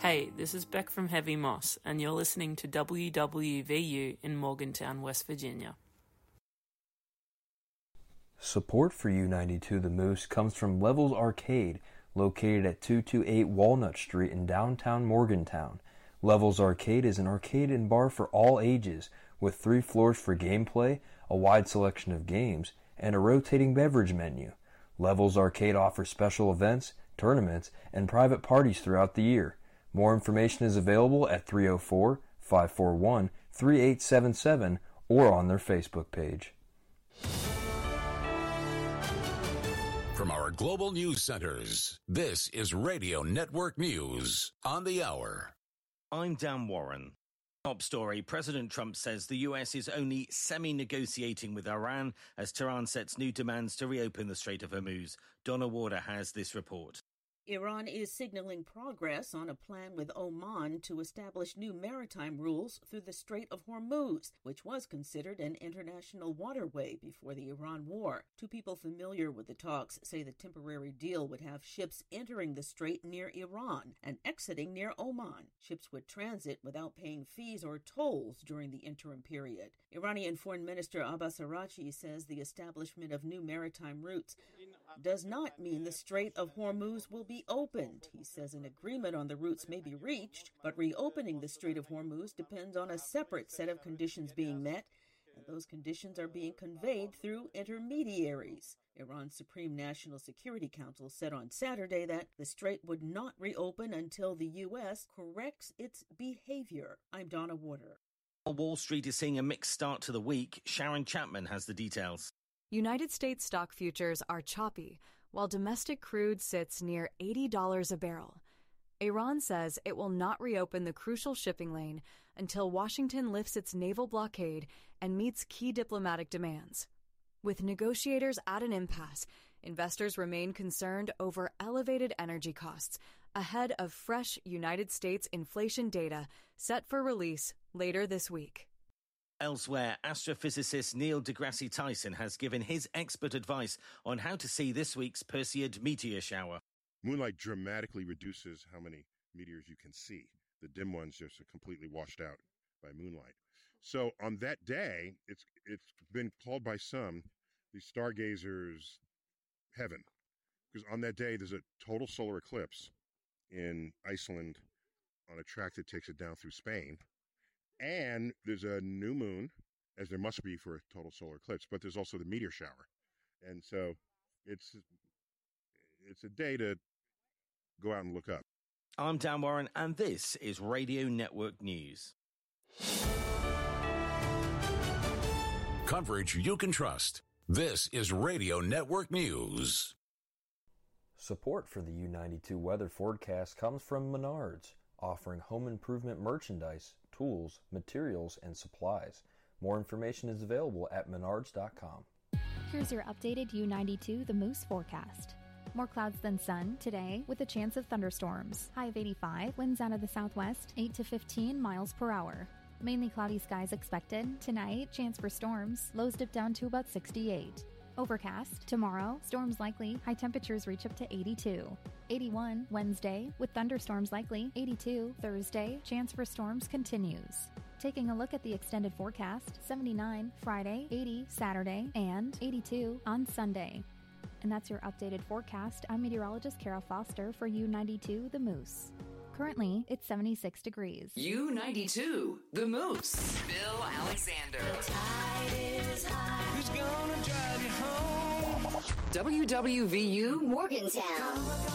Hey, this is Beck from Heavy Moss, and you're listening to WWVU in Morgantown, West Virginia. Support for U92 The Moose comes from Levels Arcade, located at 228 Walnut Street in downtown Morgantown. Levels Arcade is an arcade and bar for all ages, with 3 floors for gameplay, a wide selection of games, and a rotating beverage menu. Levels Arcade offers special events, tournaments, and private parties throughout the year. More information is available at 304-541-3877 or on their Facebook page. From our global news centers, this is Radio Network News on the hour. I'm Dan Warren. Top story, President Trump says the U.S. is only semi-negotiating with Iran as Tehran sets new demands to reopen the Strait of Hormuz. Donna Warder has this report. Iran is signaling progress on a plan with Oman to establish new maritime rules through the Strait of Hormuz, which was considered an international waterway before the Iran war. 2 people familiar with the talks say the temporary deal would have ships entering the strait near Iran and exiting near Oman. Ships would transit without paying fees or tolls during the interim period. Iranian Foreign Minister Abbas Araghchi says the establishment of new maritime routes does not mean the Strait of Hormuz will be opened. He says an agreement on the routes may be reached, but reopening the Strait of Hormuz depends on a separate set of conditions being met, and those conditions are being conveyed through intermediaries. Iran's Supreme National Security Council said on Saturday that the strait would not reopen until the U.S. corrects its behavior. I'm Donna Warder. Wall Street is seeing a mixed start to the week. Sharon Chapman has the details. United States stock futures are choppy, while domestic crude sits near $80 a barrel. Iran says it will not reopen the crucial shipping lane until Washington lifts its naval blockade and meets key diplomatic demands. With negotiators at an impasse, investors remain concerned over elevated energy costs ahead of fresh United States inflation data set for release later this week. Elsewhere, astrophysicist Neil deGrasse Tyson has given his expert advice on how to see this week's Perseid meteor shower. Moonlight dramatically reduces how many meteors you can see. The dim ones just are completely washed out by moonlight. So on that day, it's been called by some the stargazers' heaven, because on that day there's a total solar eclipse in Iceland on a track that takes it down through Spain. And there's a new moon, as there must be for a total solar eclipse, but there's also the meteor shower. And so it's a day to go out and look up. I'm Dan Warren, and this is Radio Network News. Coverage you can trust. This is Radio Network News. Support for the U92 weather forecast comes from Menards, offering home improvement merchandise, tools, materials, and supplies. More information is available at menards.com. Here's your updated U92 The Moose forecast. More clouds than sun today with a chance of thunderstorms. High of 85, winds out of the southwest, 8 to 15 miles per hour. Mainly cloudy skies expected. Tonight, chance for storms. Lows dip down to about 68. Overcast. Tomorrow, storms likely. High temperatures reach up to 82. 81 Wednesday, with thunderstorms likely. 82 Thursday, chance for storms continues. Taking a look at the extended forecast, 79 Friday, 80 Saturday, and 82 on Sunday. And that's your updated forecast. I'm meteorologist Kara Foster for U92 The Moose. Currently, it's 76 degrees. U92 The Moose. Bill Alexander. The tide is high. Who's gonna drive you home? WWVU Morgantown.